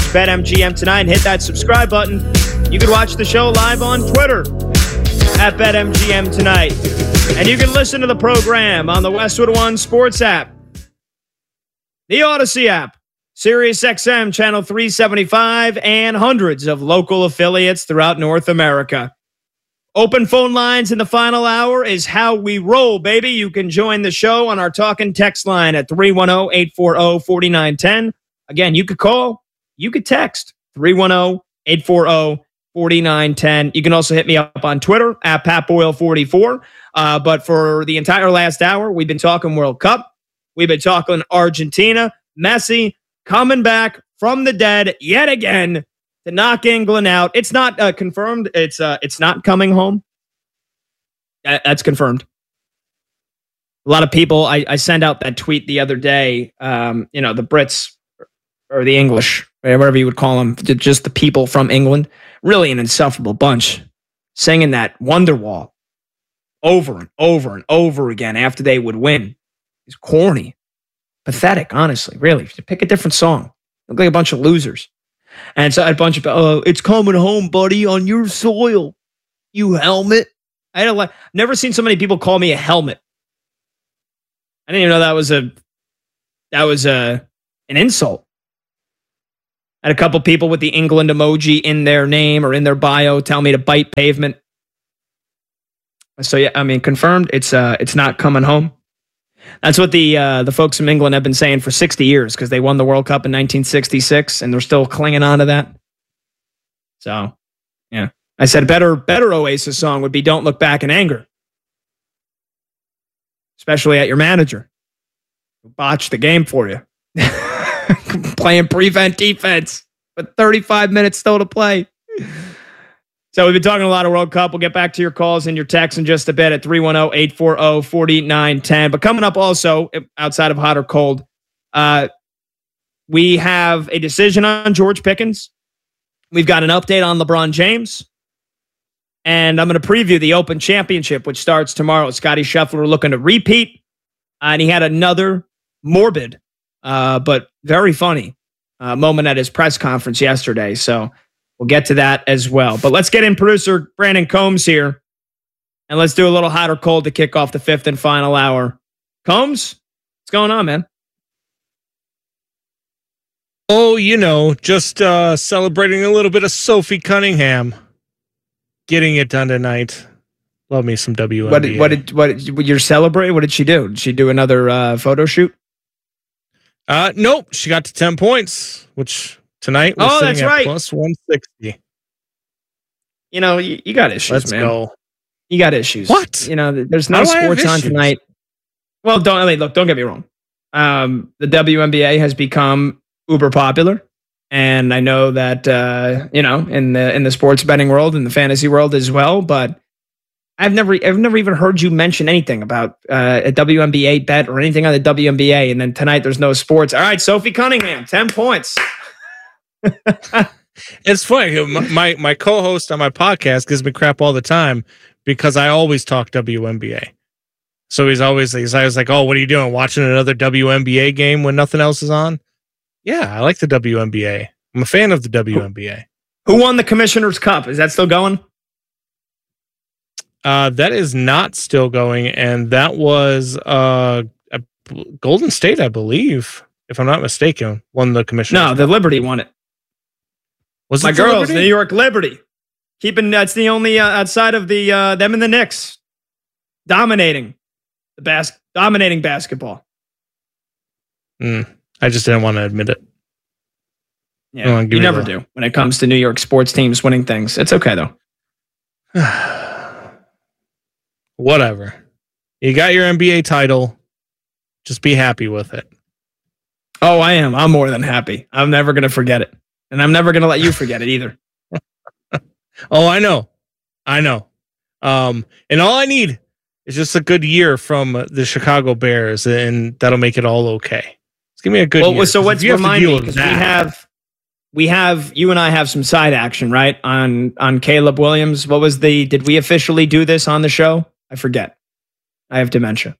BetMGM tonight and hit that subscribe button. You can watch the show live on Twitter at BetMGM tonight. And you can listen to the program on the Westwood One Sports app, the Odyssey app, SiriusXM Channel 375, and hundreds of local affiliates throughout North America. Open phone lines in the final hour is how we roll, baby. You can join the show on our talking text line at 310-840-4910. Again, you could call, you could text 310-840-4910. You can also hit me up on Twitter at PatBoyle44. But for the entire last hour, we've been talking World Cup. We've been talking Argentina. Messi coming back from the dead yet again to knock England out. It's not confirmed. It's not coming home. That's confirmed. A lot of people, I sent out that tweet the other day, the Brits or the English, whatever you would call them, just the people from England, really an insufferable bunch, singing that Wonderwall over and over and over again after they would win. It's corny. Pathetic, honestly, really. Pick a different song. Look like a bunch of losers. And so a bunch of, it's coming home, buddy, on your soil, you helmet. I had never seen so many people call me a helmet. I didn't even know that was an insult. I had a couple people with the England emoji in their name or in their bio tell me to bite pavement. So yeah, I mean, confirmed. It's not coming home. That's what the folks from England have been saying for 60 years because they won the World Cup in 1966 and they're still clinging on to that. So, yeah. I said better Oasis song would be Don't Look Back in Anger. Especially at your manager who botched the game for you. Playing prevent defense with 35 minutes still to play. So we've been talking a lot of World Cup. We'll get back to your calls and your texts in just a bit at 310-840-4910. But coming up also, outside of hot or cold, we have a decision on George Pickens. We've got an update on LeBron James. And I'm going to preview the Open Championship, which starts tomorrow. Scottie Scheffler looking to repeat. And he had another morbid, but very funny moment at his press conference yesterday. So we'll get to that as well. But let's get in producer Brandon Combs here. And let's do a little hot or cold to kick off the fifth and final hour. Combs, what's going on, man? Oh, just celebrating a little bit of Sophie Cunningham. Getting it done tonight. Love me some WNBA. What you're celebrating? What did she do? Did she do another photo shoot? Nope. She got to 10 points, which tonight we're sitting at plus 160. You got issues, Let's man. Go. You got issues. What? There's no sports on tonight. Well, don't get me wrong. The WNBA has become uber popular. And I know that, in the sports betting world and the fantasy world as well, but I've never even heard you mention anything about a WNBA bet or anything on the WNBA. And then tonight there's no sports. All right, Sophie Cunningham, 10 points. It's funny. My co-host on my podcast gives me crap all the time because I always talk WNBA. So he's always like, oh, what are you doing? Watching another WNBA game when nothing else is on? Yeah, I like the WNBA. I'm a fan of the WNBA. Who won the Commissioner's Cup? Is that still going? That is not still going, and that was Golden State, I believe, if I'm not mistaken, won the Commissioner's Cup. No, the Liberty won it. Was my it girls, Liberty? the New York Liberty. That's the only outside of the them and the Knicks dominating basketball. I just didn't want to admit it. Yeah, you never do when it comes to New York sports teams winning things. It's okay, though. Whatever. You got your NBA title. Just be happy with it. Oh, I am. I'm more than happy. I'm never going to forget it. And I'm never going to let you forget it either. Oh, I know. And all I need is just a good year from the Chicago Bears, and that'll make it all okay. Just give me a good year. So what's remind me, because you and I have some side action, right? On Caleb Williams. Did we officially do this on the show? I forget. I have dementia.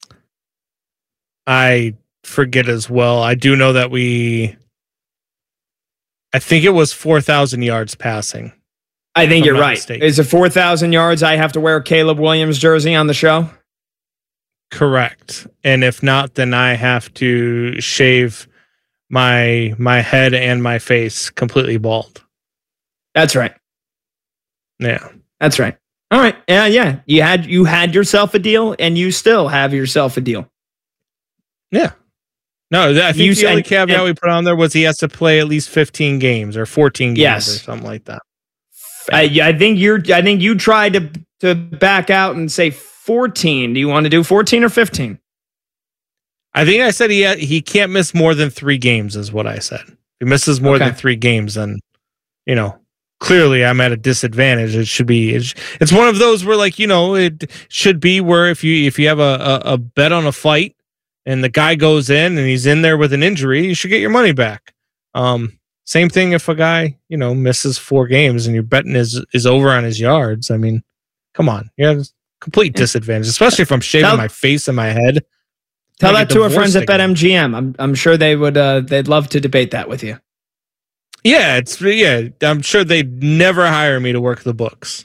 I forget as well. I do know that we I think it was 4,000 yards passing. I think you're right. Mistaken. Is it 4,000 yards? I have to wear a Caleb Williams jersey on the show? Correct. And if not, then I have to shave my head and my face completely bald. That's right. Yeah. That's right. All right. Yeah. You had yourself a deal, and you still have yourself a deal. Yeah. No, I think the only caveat we put on there was he has to play at least 15 games or 14 games or something like that. I think you tried to back out and say 14. Do you want to do 14 or 15? I think I said he can't miss more than 3 games is what I said. If he misses more than 3 games, then, clearly I'm at a disadvantage. It should be, it's one of those where it should be where if you have a bet on a fight and the guy goes in and he's in there with an injury, you should get your money back. Same thing if a guy, misses 4 games and your betting is over on his yards. I mean, come on. You have complete disadvantage, especially if I'm shaving my face and my head. Tell that to our friends at BetMGM. I'm sure they would they'd love to debate that with you. Yeah, I'm sure they'd never hire me to work the books.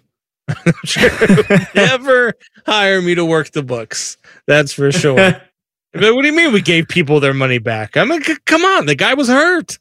Never hire me to work the books. That's for sure. But what do you mean we gave people their money back? I mean, come on, the guy was hurt.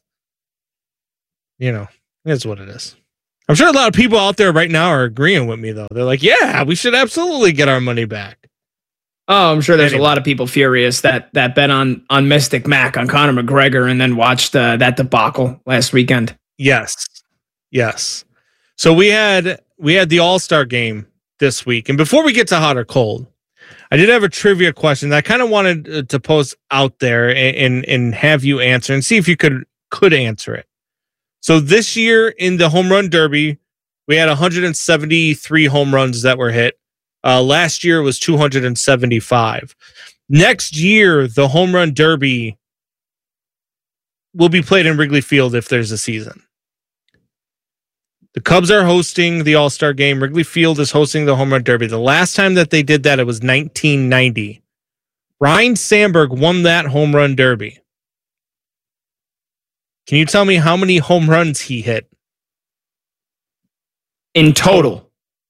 That's what it is. I'm sure a lot of people out there right now are agreeing with me, though. They're like, yeah, we should absolutely get our money back. Oh, I'm sure there's a lot of people furious that bet on Mystic Mac, on Conor McGregor, and then watched that debacle last weekend. Yes. So we had the All-Star game this week. And before we get to hot or cold, I did have a trivia question that I kind of wanted to post out there and have you answer and see if you could answer it. So this year in the home run derby, we had 173 home runs that were hit. Last year was 275. Next year, the home run derby will be played in Wrigley Field if there's a season. The Cubs are hosting the All-Star game. Wrigley Field is hosting the home run derby. The last time that they did that, it was 1990. Ryne Sandberg won that home run derby. Can you tell me how many home runs he hit? In total.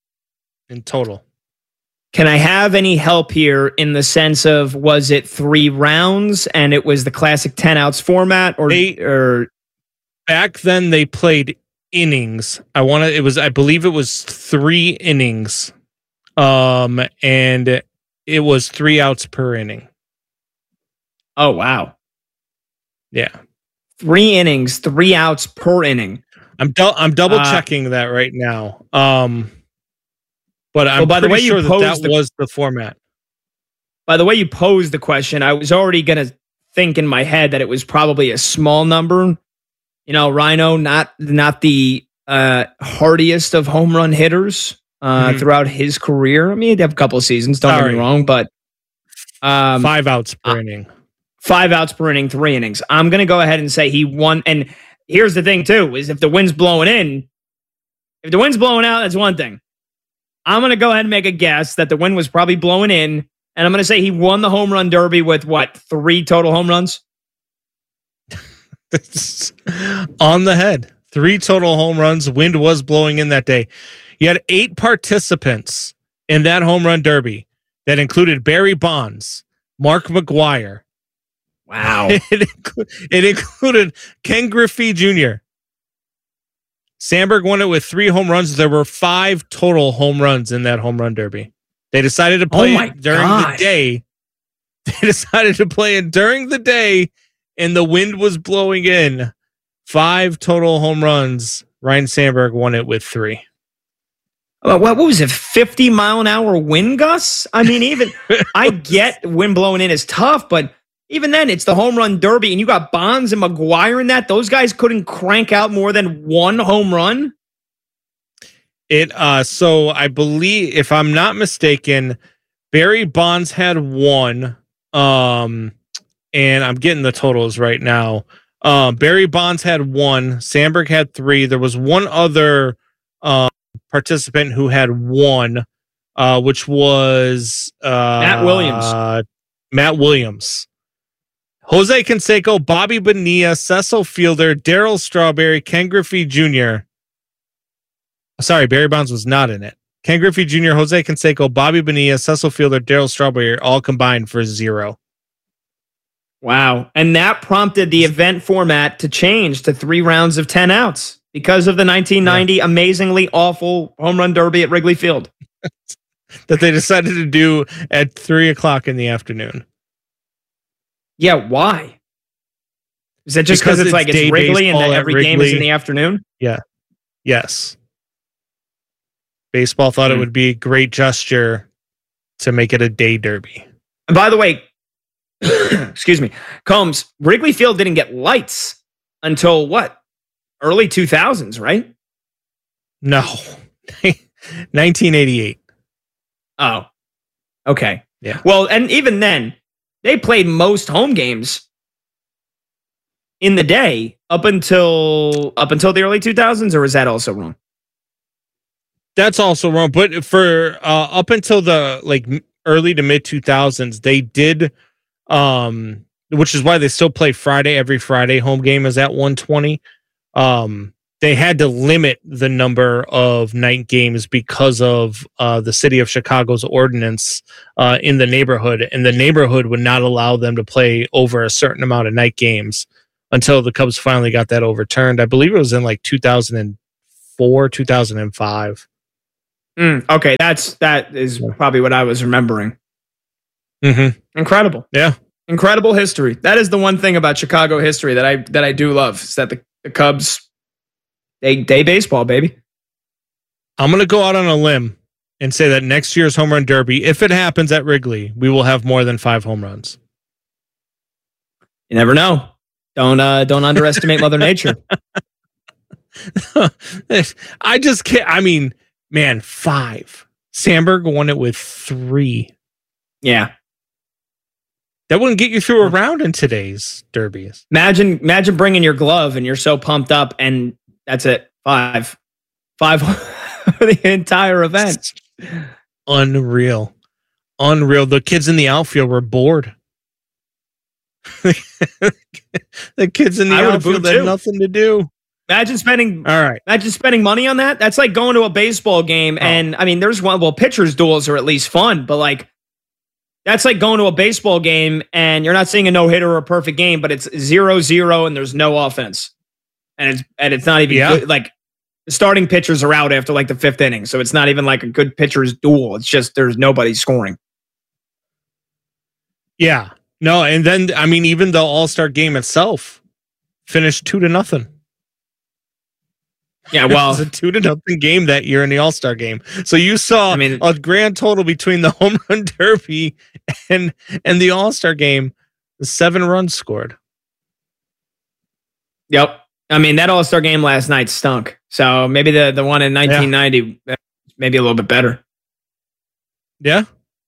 Can I have any help here in the sense of, was it 3 rounds and it was the classic 10 outs format, or back then they played innings? I believe it was 3 innings. And it was 3 outs per inning. Oh, wow. Yeah. 3 innings, 3 outs per inning. I'm double checking that right now. But I'm pretty sure that was the format. By the way you posed the question, I was already going to think in my head that it was probably a small number. Rhino, not the hardiest of home run hitters throughout his career. I mean, he'd have a couple of seasons, don't get me wrong, but 5 outs per inning. 5 outs per inning, 3 innings. I'm going to go ahead and say he won. And here's the thing, too, is if the wind's blowing in, if the wind's blowing out, that's one thing. I'm going to go ahead and make a guess that the wind was probably blowing in, and I'm going to say he won the home run derby with, 3 total home runs? On the head. 3 total home runs. Wind was blowing in that day. You had 8 participants in that home run derby that included Barry Bonds, Mark McGwire. Wow. It included Ken Griffey Jr. Sandberg won it with 3 home runs. There were 5 total home runs in that home run derby. They decided to play it during the day. They decided to play it during the day, and the wind was blowing in. 5 total home runs. Ryne Sandberg won it with 3. What was it? 50 mile an hour wind gusts? I mean, even I get wind blowing in is tough, but even then, it's the home run derby, and you got Bonds and McGwire in that. Those guys couldn't crank out more than 1 home run. So I believe, if I'm not mistaken, Barry Bonds had 1. And I'm getting the totals right now. Barry Bonds had 1. Sandberg had 3. There was one other participant who had 1, which was Matt Williams. Matt Williams Jose Canseco, Bobby Bonilla, Cecil Fielder, Darryl Strawberry, Ken Griffey Jr. Sorry, Barry Bonds was not in it. Ken Griffey Jr., Jose Canseco, Bobby Bonilla, Cecil Fielder, Darryl Strawberry all combined for 0. Wow. And that prompted the event format to change to 3 rounds of 10 outs because of the 1990 amazingly awful home run derby at Wrigley Field. That they decided to do at 3 o'clock in the afternoon. Yeah, why? Is that just because it's like it's Wrigley and every game is in the afternoon? Yeah. Yes. Baseball thought it would be a great gesture to make it a day derby. And by the way, excuse me, Combs, Wrigley Field didn't get lights until what? Early 2000s, right? No. 1988. Oh, okay. Yeah. Well, and even then, they played most home games in the day up until the early 2000s, or is that also wrong? That's also wrong. But for up until the early to mid 2000s, they did, which is why they still play Friday. Every Friday home game is at 1:20. They had to limit the number of night games because of the city of Chicago's ordinance in the neighborhood. And the neighborhood would not allow them to play over a certain amount of night games until the Cubs finally got that overturned. I believe it was in 2004, 2005. Okay, that is probably what I was remembering. Mm-hmm. Incredible. Yeah. Incredible history. That is the one thing about Chicago history that I do love, is that the Cubs, day baseball, baby. I'm going to go out on a limb and say that next year's home run derby, if it happens at Wrigley, we will have more than 5 home runs. You never know. Don't underestimate Mother Nature. I just can't. I mean, man, 5. Sandberg won it with 3. Yeah. That wouldn't get you through a round in today's derbies. Imagine bringing your glove and you're so pumped up and that's it. 5 for the entire event. Unreal. The kids in the outfield were bored. The kids in the outfield had nothing to do. Imagine spending money on that. That's like going to a baseball game. And I mean, pitchers duels are at least fun, but that's like going to a baseball game and you're not seeing a no-hitter or a perfect game, but it's 0-0 and there's no offense. And it's not even good. The starting pitchers are out after the 5th inning. So it's not even a good pitcher's duel. It's just there's nobody scoring. Yeah. No, and then I mean, even the All-Star game itself finished 2-0. Yeah, well, it was a 2-0 game that year in the All-Star game. So you saw a grand total between the home run derby and the All-Star game, 7 runs scored. Yep. I mean, that All-Star game last night stunk. So maybe the one in 1990, maybe a little bit better. Yeah.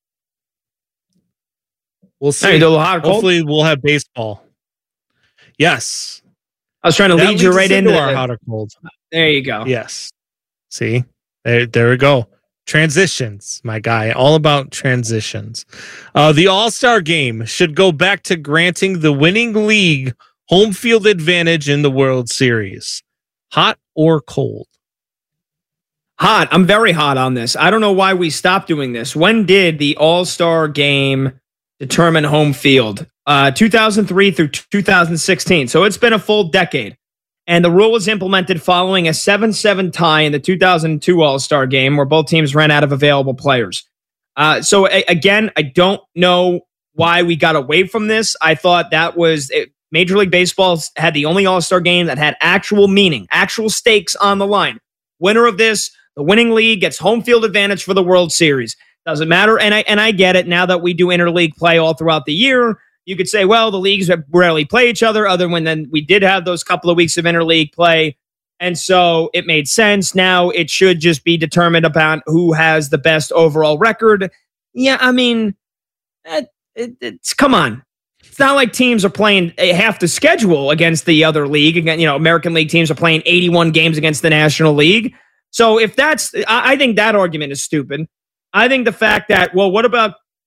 We'll see. Hopefully we'll have baseball. Yes. I was trying to lead you right into our hot or cold. There you go. Yes. See? There we go. Transitions, my guy. All about transitions. The All-Star game should go back to granting the winning league home field advantage in the World Series. Hot or cold? Hot. I'm very hot on this. I don't know why we stopped doing this. When did the All-Star game determine home field? 2003 through 2016. So it's been a full decade. And the rule was implemented following a 7-7 tie in the 2002 All-Star game where both teams ran out of available players. Again, I don't know why we got away from this. I thought that was Major League Baseball had the only All-Star game that had actual meaning, actual stakes on the line. Winner of this, the winning league gets home field advantage for the World Series. Doesn't matter. And I get it now that we do interleague play all throughout the year. You could say, well, the leagues rarely play each other other than we did have those couple of weeks of interleague play. And so it made sense. Now it should just be determined about who has the best overall record. Yeah, I mean, come on. It's not like teams are playing half the schedule against the other league. Again, American League teams are playing 81 games against the National League. So if I think that argument is stupid. I think the fact that, well, what about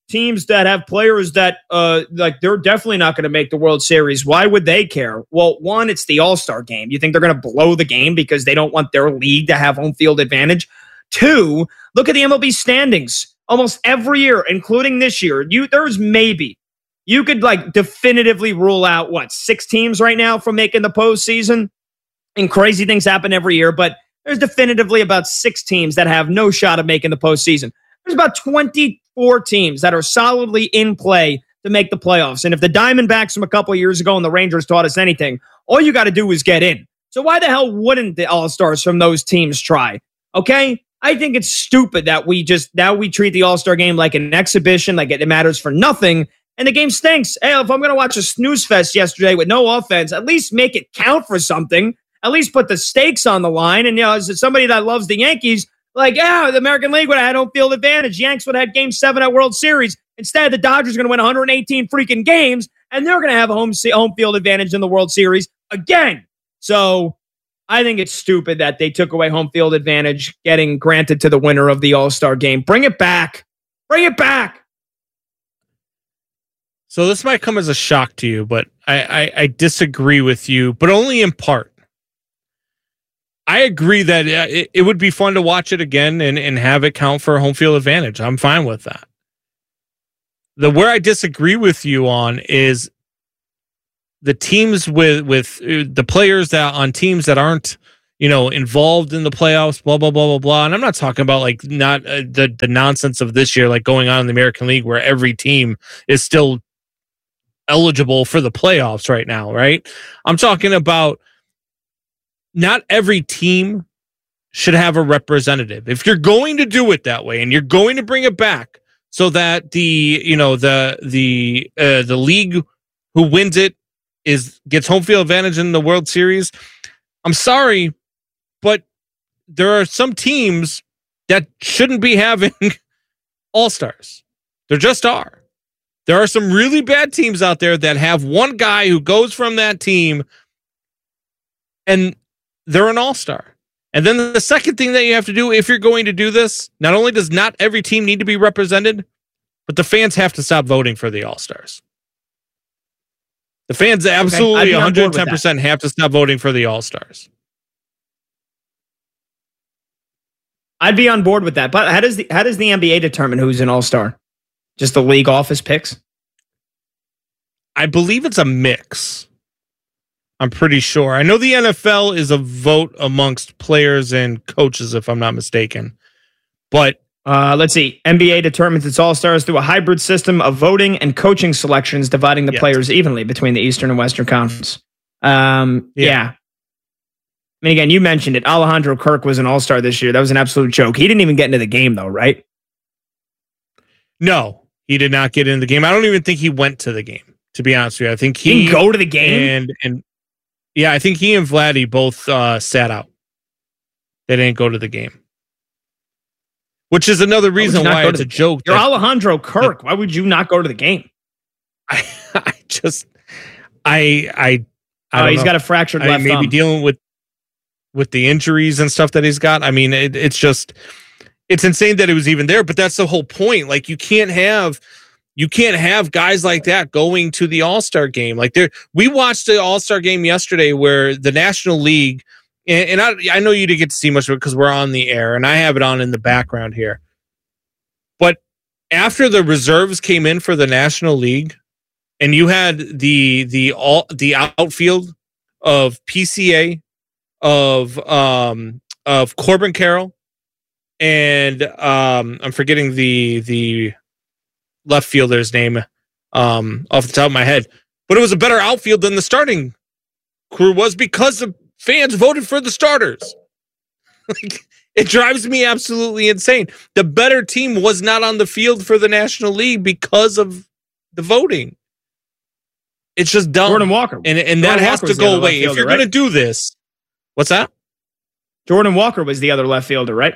teams that have players that like they're definitely not going to make the World Series. Why would they care? Well, one, it's the All-Star game. You think they're going to blow the game because they don't want their league to have home field advantage? Two, look at the MLB standings. Almost every year, including this year, there's maybe you could like definitively rule out 6 teams right now from making the postseason. And crazy things happen every year, but there's definitively about 6 teams that have no shot of making the postseason. There's about 24 teams that are solidly in play to make the playoffs. And if the Diamondbacks from a couple of years ago and the Rangers taught us anything, all you got to do is get in. So why the hell wouldn't the All-Stars from those teams try? Okay? I think it's stupid that we treat the All-Star game like an exhibition, like it matters for nothing, and the game stinks. Hey, if I'm going to watch a snooze fest yesterday with no offense, at least make it count for something. At least put the stakes on the line. And, as somebody that loves the Yankees, the American League would have had home field advantage. Yanks would have had Game 7 at World Series. Instead, the Dodgers are going to win 118 freaking games, and they're going to have a home field advantage in the World Series again. So I think it's stupid that they took away home field advantage, getting granted to the winner of the All-Star game. Bring it back. Bring it back. So this might come as a shock to you, but I disagree with you, but only in part. I agree that it would be fun to watch it again and have it count for home field advantage. I'm fine with that. Where I disagree with you on is the teams with the players that on teams that aren't, involved in the playoffs, blah, blah, blah, blah, blah. And I'm not talking about not the nonsense of this year, like going on in the American League where every team is still eligible for the playoffs right now, right? I'm talking about not every team should have a representative. If you're going to do it that way and you're going to bring it back so that the league who wins it gets home field advantage in the World Series, I'm sorry, but there are some teams that shouldn't be having all-stars. There just are. There are some really bad teams out there that have one guy who goes from that team and they're an all-star. And then the second thing that you have to do if you're going to do this, not only does not every team need to be represented, but the fans have to stop voting for the all-stars. The fans absolutely 110% have to stop voting for the all-stars. I'd be on board with that. But how does the NBA determine who's an all-star? Just the league office picks? I believe it's a mix. I'm pretty sure. I know the NFL is a vote amongst players and coaches, if I'm not mistaken. But let's see. NBA determines its all-stars through a hybrid system of voting and coaching selections, dividing the players evenly between the Eastern and Western Conference. Yeah. I mean, again, you mentioned it. Alejandro Kirk was an all-star this year. That was an absolute joke. He didn't even get into the game, though, right? No, he did not get into the game. I don't even think he went to the game, to be honest with you. I think he didn't go to the game. And yeah, I think he and Vladdy both sat out. They didn't go to the game. Which is another reason why it's a joke. You're Alejandro Kirk. Why would you not go to the game? He's got a fractured left maybe thumb. Dealing with the injuries and stuff that he's got. I mean, it's insane that it was even there, but that's the whole point. Like you can't have guys like that going to the All-Star game. We watched the All-Star game yesterday where the National League, and I know you didn't get to see much of it because we're on the air and I have it on in the background here. But after the reserves came in for the National League and you had the outfield of PCA, of Corbin Carroll, and I'm forgetting the left fielder's name off the top of my head, but it was a better outfield than the starting crew was because the fans voted for the starters. It drives me absolutely insane. The better team was not on the field for the National League because of the voting. It's just dumb. Jordan Walker. And that has to go away. If you're going to do this, what's that? Jordan Walker was the other left fielder, right?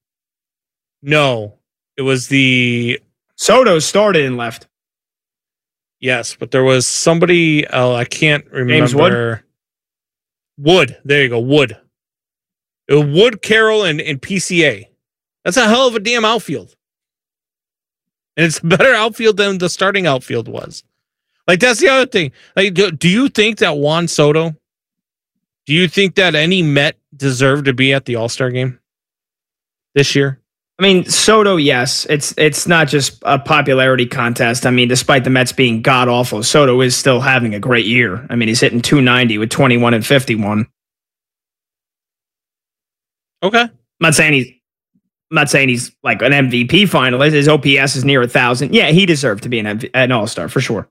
No, it was the Soto started and left. Yes, but there was somebody. I can't remember. James Wood. Wood. There you go. Wood. It was Wood, Carroll, and PCA. That's a hell of a damn outfield. And it's a better outfield than the starting outfield was. Like, that's the other thing. Like, do you think that Juan Soto, do you think that any Met deserved to be at the All-Star game this year? I mean, Soto, yes. It's not just a popularity contest. I mean, despite the Mets being god-awful, Soto is still having a great year. I mean, he's hitting 290 with 21 and 51. Okay. I'm not saying he's like an MVP finalist. His OPS is near 1,000. Yeah, he deserved to be an All-Star for sure.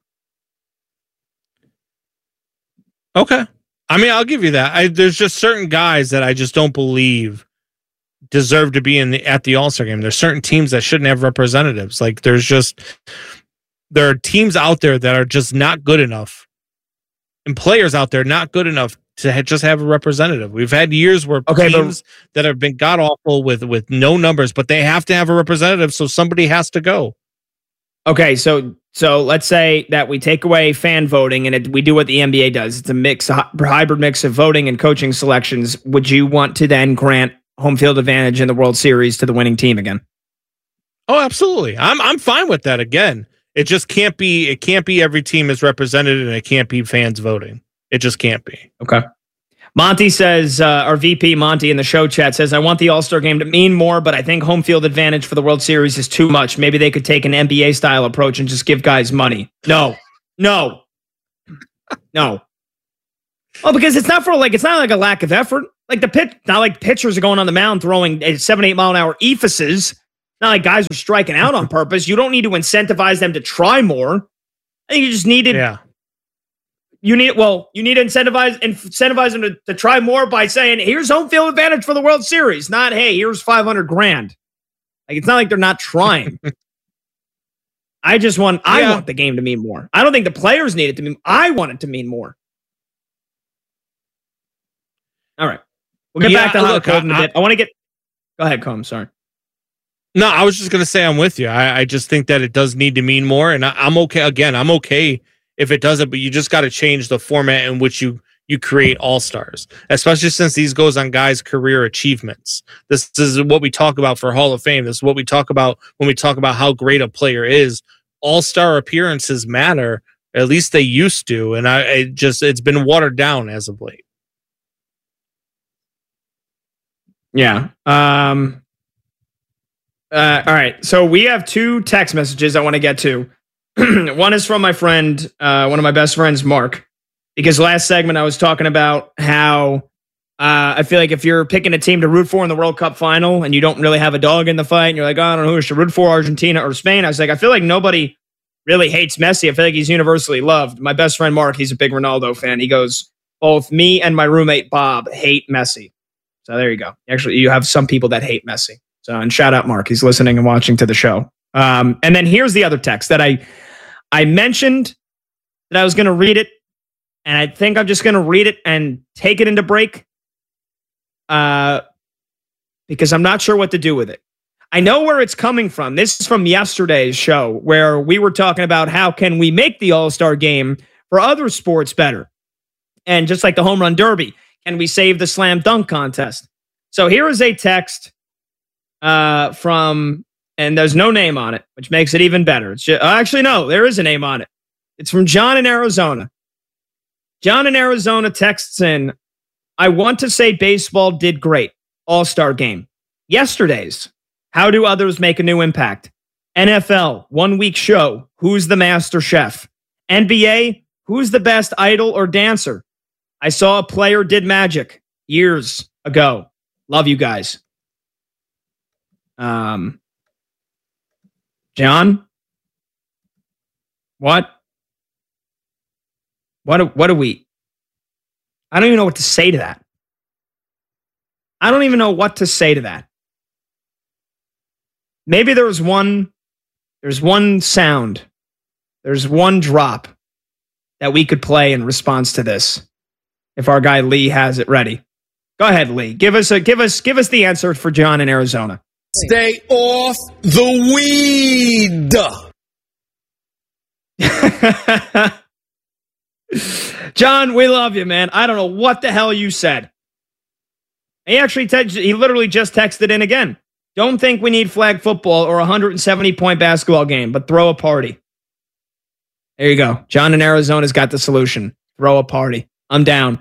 Okay. I mean, I'll give you that. There's just certain guys that I just don't believe deserve to be at the All-Star game. There's certain teams that shouldn't have representatives. Like, there are teams out there that are just not good enough, and players out there not good enough to just have a representative. We've had years where teams that have been god awful with no numbers, but they have to have a representative, so somebody has to go. Okay, so let's say that we take away fan voting and we do what the NBA does. It's a hybrid mix of voting and coaching selections. Would you want to then grant home field advantage in the World Series to the winning team again? Oh, absolutely. I'm fine with that again. It just can't be. It can't be every team is represented, and it can't be fans voting. It just can't be. Okay. Monty says, our VP Monty in the show chat says, I want the All-Star game to mean more, but I think home field advantage for the World Series is too much. Maybe they could take an NBA style approach and just give guys money. No. Well, because it's not like a lack of effort. Like not like pitchers are going on the mound throwing 7-8 mile an hour epheses. Not like guys are striking out on purpose. You don't need to incentivize them to try more. I think you just needed. Yeah. You need to incentivize them to try more by saying, here's home field advantage for the World Series. Not, hey, here's $500,000. Like, it's not like they're not trying. I want the game to mean more. I don't think the players need it to mean. I want it to mean more. All right. We'll get back to hot cold in a bit. I want to get. Go ahead, Combs. Sorry. No, I was just going to say I'm with you. I just think that it does need to mean more, and I'm okay. Again, I'm okay if it doesn't, but you just got to change the format in which you create all-stars, especially since these goes on guys' career achievements. This is what we talk about for Hall of Fame. This is what we talk about when we talk about how great a player is. All-star appearances matter. At least they used to, and it's been watered down as of late. Yeah. All right. So we have two text messages I want to get to. One is from my friend, one of my best friends, Mark, because last segment I was talking about how I feel like if you're picking a team to root for in the World Cup final and you don't really have a dog in the fight and you're like, oh, I don't know who I should root for, Argentina or Spain. I was like, I feel like nobody really hates Messi. I feel like he's universally loved. My best friend, Mark, he's a big Ronaldo fan. He goes, both me and my roommate, Bob, hate Messi. So there you go. Actually, you have some people that hate Messi. So, and shout out Mark. He's listening and watching to the show. And then here's the other text that I mentioned that I was going to read it. And I think I'm just going to read it and take it into break. Because I'm not sure what to do with it. I know where it's coming from. This is from yesterday's show where we were talking about how can we make the All-Star game for other sports better. And just like the home run derby, can we save the slam dunk contest? So here is a text from, and there's no name on it, which makes it even better. It's just, actually, no, there is a name on it. It's from John in Arizona. John in Arizona texts in, I want to say baseball did great. All-Star game. Yesterday's. How do others make a new impact? NFL, 1 week show. Who's the master chef? NBA, who's the best idol or dancer? I saw a player did magic years ago. Love you guys. John? What? What do we? I don't even know what to say to that. I don't even know what to say to that. Maybe there's one sound. There's one drop that we could play in response to this. If our guy Lee has it ready. Go ahead, Lee. Give us the answer for John in Arizona. Stay off the weed. John, we love you, man. I don't know what the hell you said. He literally just texted in again. Don't think we need flag football or a 170-point basketball game, but throw a party. There you go. John in Arizona's got the solution. Throw a party. I'm down.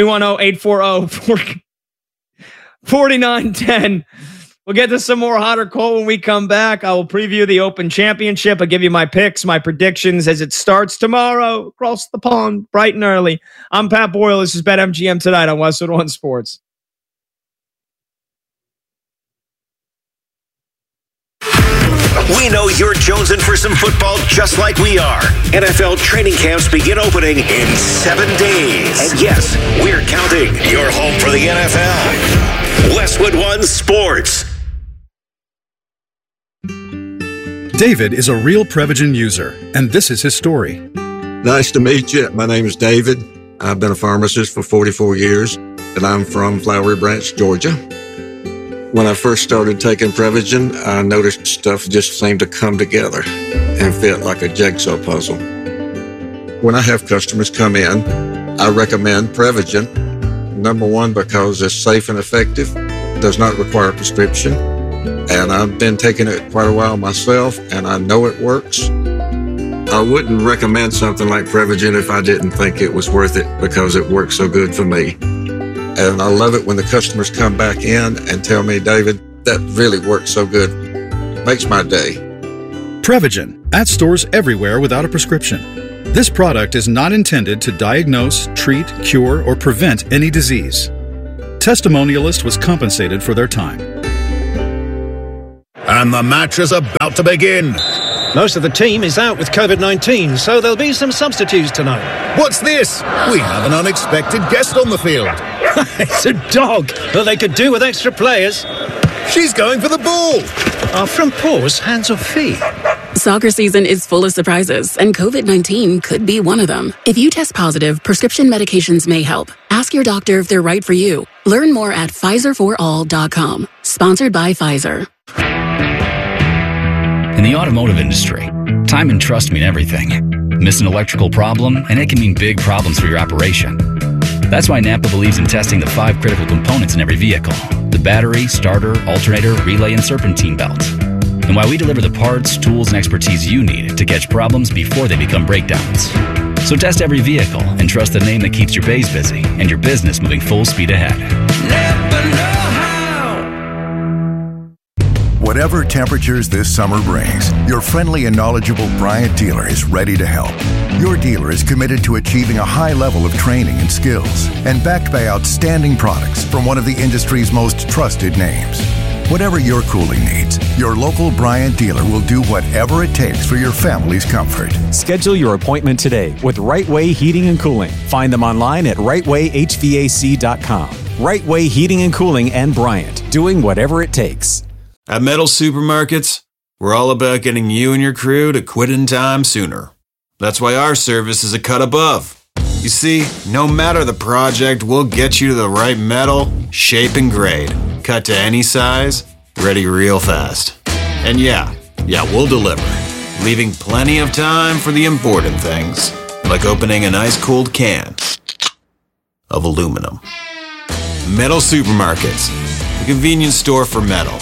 310-840-4910. We'll get to some more hot or cold when we come back. I will preview the Open Championship. I'll give you my picks, my predictions as it starts tomorrow across the pond, bright and early. I'm Pat Boyle. This is BetMGM Tonight on Westwood One Sports. We know you're jonesing for some football just like we are. NFL training camps begin opening in 7 days. And yes, we're counting. Your home for the NFL. Westwood One Sports. David is a real Prevagen user, and this is his story. Nice to meet you. My name is David. I've been a pharmacist for 44 years, and I'm from Flowery Branch, Georgia. When I first started taking Prevagen, I noticed stuff just seemed to come together and fit like a jigsaw puzzle. When I have customers come in, I recommend Prevagen. Number one, because it's safe and effective, does not require a prescription, and I've been taking it quite a while myself, and I know it works. I wouldn't recommend something like Prevagen if I didn't think it was worth it because it works so good for me. And I love it when the customers come back in and tell me, David, that really works so good. Makes my day. Prevagen, at stores everywhere without a prescription. This product is not intended to diagnose, treat, cure, or prevent any disease. Testimonialist was compensated for their time. And the match is about to begin. Most of the team is out with COVID-19, so there'll be some substitutes tonight. What's this? We have an unexpected guest on the field. It's a dog, but they could do with extra players. She's going for the ball. Are front paws hands or feet? Soccer season is full of surprises, and COVID-19 could be one of them. If you test positive, prescription medications may help. Ask your doctor if they're right for you. Learn more at PfizerForAll.com. Sponsored by Pfizer. In the automotive industry, time and trust mean everything. Miss an electrical problem, and it can mean big problems for your operation. That's why Napa believes in testing the 5 critical components in every vehicle: the battery, starter, alternator, relay, and serpentine belt. And why we deliver the parts, tools, and expertise you need to catch problems before they become breakdowns. So test every vehicle and trust the name that keeps your bays busy and your business moving full speed ahead. Napa know-how. Whatever temperatures this summer brings, your friendly and knowledgeable Bryant dealer is ready to help. Your dealer is committed to achieving a high level of training and skills and backed by outstanding products from one of the industry's most trusted names. Whatever your cooling needs, your local Bryant dealer will do whatever it takes for your family's comfort. Schedule your appointment today with Right Way Heating and Cooling. Find them online at rightwayhvac.com. Right Way Heating and Cooling and Bryant, doing whatever it takes. At Metal Supermarkets, we're all about getting you and your crew to quit in time sooner. That's why our service is a cut above. You see, no matter the project, we'll get you to the right metal, shape, and grade. Cut to any size, ready real fast. And yeah, we'll deliver, leaving plenty of time for the important things, like opening an ice-cold can of aluminum. Metal Supermarkets, the convenience store for metal.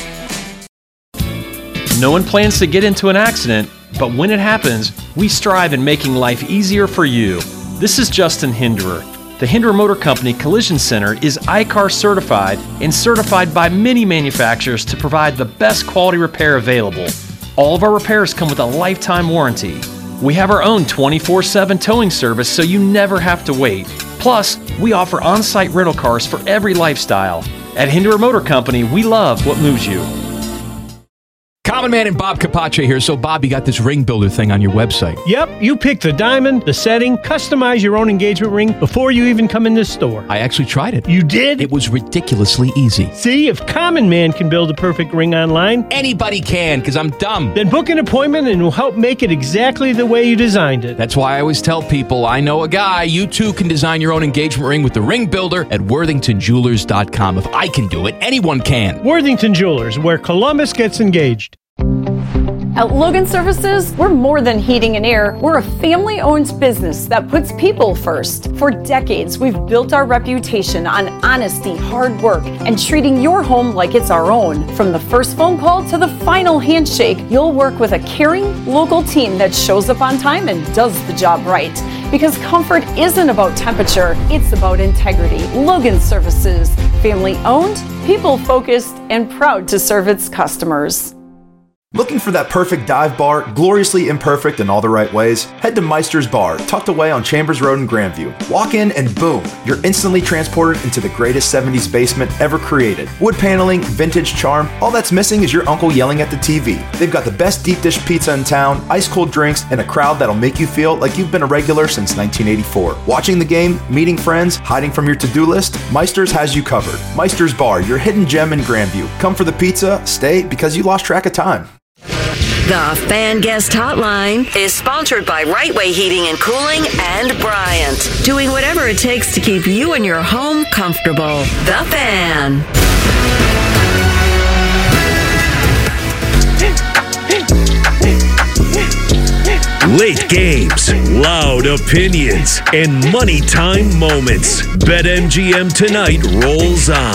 No one plans to get into an accident, but when it happens, we strive in making life easier for you. This is Justin Hinderer. The Hinderer Motor Company Collision Center is ICAR certified and certified by many manufacturers to provide the best quality repair available. All of our repairs come with a lifetime warranty. We have our own 24/7 towing service so you never have to wait. Plus, we offer on-site rental cars for every lifestyle. At Hinderer Motor Company, we love what moves you. Common Man and Bob Capace here. So, Bob, you got this ring builder thing on your website. Yep, you pick the diamond, the setting, customize your own engagement ring before you even come in this store. I actually tried it. You did? It was ridiculously easy. See, if Common Man can build a perfect ring online, anybody can, because I'm dumb. Then book an appointment and we'll help make it exactly the way you designed it. That's why I always tell people, I know a guy. You too can design your own engagement ring with the ring builder at worthingtonjewelers.com. If I can do it, anyone can. Worthington Jewelers, where Columbus gets engaged. At Logan Services, we're more than heating and air. We're a family-owned business that puts people first. For decades, we've built our reputation on honesty, hard work, and treating your home like it's our own. From the first phone call to the final handshake, you'll work with a caring, local team that shows up on time and does the job right. Because comfort isn't about temperature, it's about integrity. Logan Services, family-owned, people-focused, and proud to serve its customers. Looking for that perfect dive bar, gloriously imperfect in all the right ways? Head to Meister's Bar, tucked away on Chambers Road in Grandview. Walk in and boom, you're instantly transported into the greatest 70s basement ever created. Wood paneling, vintage charm, all that's missing is your uncle yelling at the TV. They've got the best deep dish pizza in town, ice cold drinks, and a crowd that'll make you feel like you've been a regular since 1984. Watching the game, meeting friends, hiding from your to-do list, Meister's has you covered. Meister's Bar, your hidden gem in Grandview. Come for the pizza, stay because you lost track of time. The Fan Guest Hotline is sponsored by Right Way Heating and Cooling and Bryant, doing whatever it takes to keep you and your home comfortable. The Fan. Late games, loud opinions, and money time moments. BetMGM tonight rolls on.